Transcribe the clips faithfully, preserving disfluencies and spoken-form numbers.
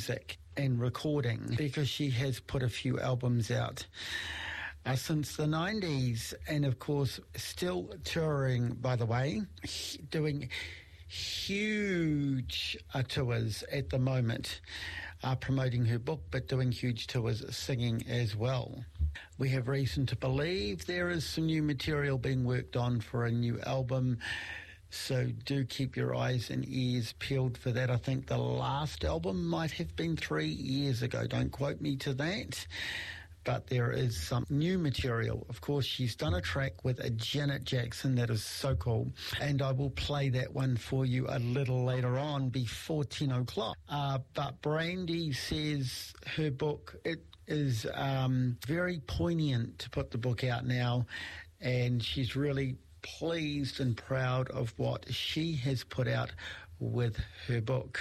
music and recording, because she has put a few albums out uh, since the nineties, and of course still touring, by the way, doing huge uh, tours at the moment, uh, promoting her book, but doing huge tours singing as well. We have reason to believe there is some new material being worked on for a new album, so do keep your eyes and ears peeled for that. I think the last album might have been three years ago. Don't quote me to that. But there is some new material. Of course, she's done a track with a Janet Jackson that is so cool. And I will play that one for you a little later on before ten o'clock. Uh, but Brandy says her book, it is um, very poignant to put the book out now. And she's really pleased and proud of what she has put out with her book.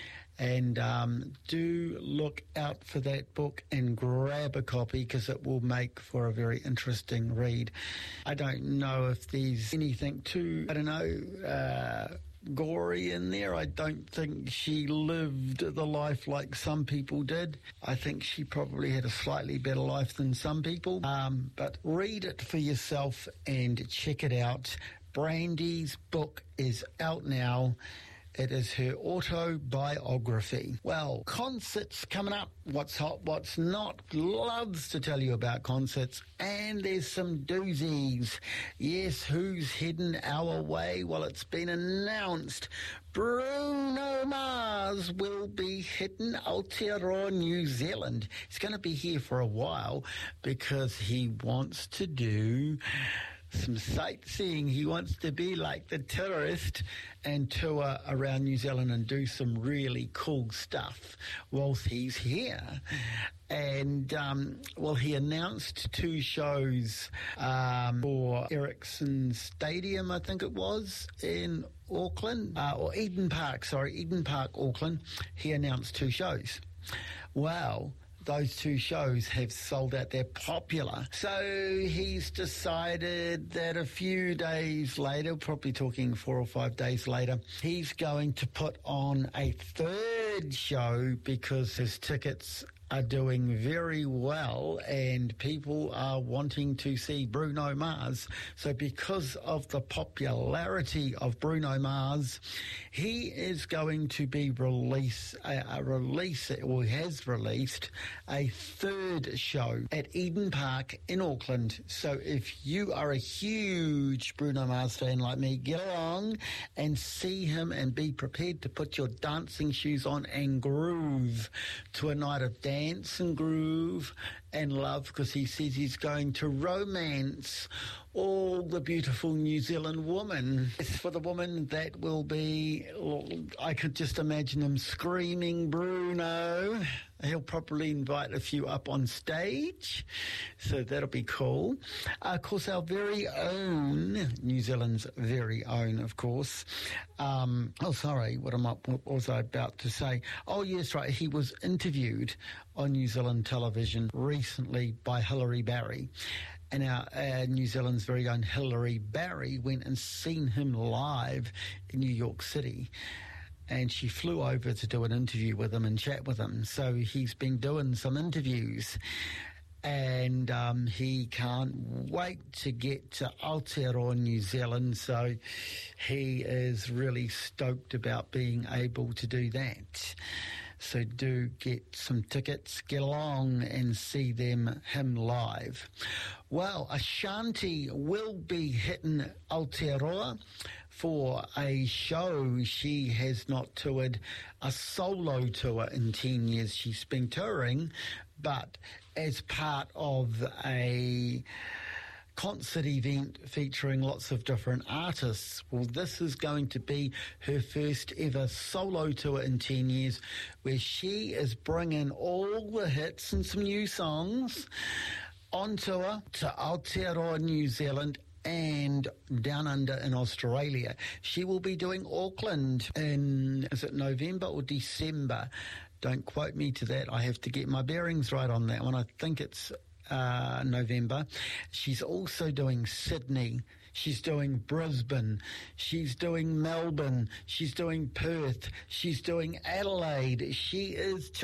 And um, do look out for that book and grab a copy, because it will make for a very interesting read. I don't know if there's anything too, I don't know, uh, gory in there. I don't think she lived the life like some people did. I think she probably had a slightly better life than some people. Um, but read it for yourself and check it out. Brandy's book is out now. It is her autobiography. Well, concerts coming up. What's hot, what's not. Loves to tell you about concerts. And there's some doozies. Yes, who's heading our way? Well, it's been announced. Bruno Mars will be hitting Aotearoa, New Zealand. He's going to be here for a while because he wants to do some sightseeing. He wants to be like the tourist and tour around New Zealand and do some really cool stuff whilst he's here. And, um, well, he announced two shows um, for Ericsson Stadium, I think it was, in Auckland, uh, or Eden Park, sorry, Eden Park, Auckland. He announced two shows. Wow. Those two shows have sold out. They're popular. So he's decided that a few days later, probably talking four or five days later, he's going to put on a third show because his tickets are doing very well and people are wanting to see Bruno Mars. So because of the popularity of Bruno Mars, he is going to be release a, a release or has released a third show at Eden Park in Auckland. So if you are a huge Bruno Mars fan like me, get along and see him and be prepared to put your dancing shoes on and groove to a night of dance Dance and groove and love, because he says he's going to romance all the beautiful New Zealand women. It's for the woman that will be, I could just imagine him screaming, Bruno. He'll probably invite a few up on stage, so that'll be cool. Uh, of course, our very own, New Zealand's very own, of course. Um, oh, sorry, what, am I, what was I about to say? Oh, yes, right, he was interviewed on New Zealand television recently by Hilary Barry. And our, our New Zealand's very own Hilary Barry went and seen him live in New York City. And she flew over to do an interview with him and chat with him. So he's been doing some interviews. And um, he can't wait to get to Aotearoa, New Zealand. So he is really stoked about being able to do that. So do get some tickets, get along and see them him live. Well, Ashanti will be hitting Aotearoa for a show. She has not toured a solo tour in ten years. She's been touring, but as part of a concert event featuring lots of different artists. Well, this is going to be her first ever solo tour in ten years, where she is bringing all the hits and some new songs on tour to Aotearoa, New Zealand, and Down Under in Australia. She will be doing Auckland in, is it November or December? Don't quote me to that. I have to get my bearings right on that one. I think it's Uh, November. She's also doing Sydney. She's doing Brisbane. She's doing Melbourne. She's doing Perth. She's doing Adelaide. She is